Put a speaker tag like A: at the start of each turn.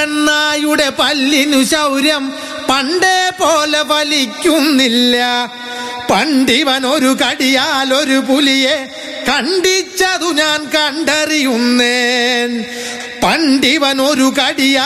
A: പെണ്ണായുടെ പല്ലിനു ശൗര്യം പണ്ടേ പോലെ വലിക്കുന്നില്ല. പണ്ടിവൻ ഒരു കടിയാൽ ഒരു പുലിയെ കണ്ടിച്ചതു ഞാൻ കണ്ടറിയുന്നേൻ. പണ്ടിവൻ ഒരു കടിയാൽ